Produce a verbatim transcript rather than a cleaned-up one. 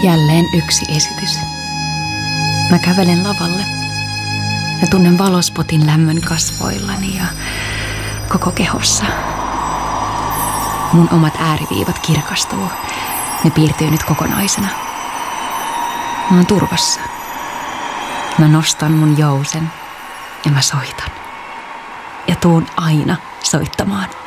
Jälleen yksi esitys. Mä kävelen lavalle ja tunnen valospotin lämmön kasvoillani ja koko kehossa. Mun omat ääriviivat kirkastuu. Ne piirtyy nyt kokonaisena. Mä oon turvassa. Mä nostan mun jousen ja mä soitan. Ja tuun aina soittamaan.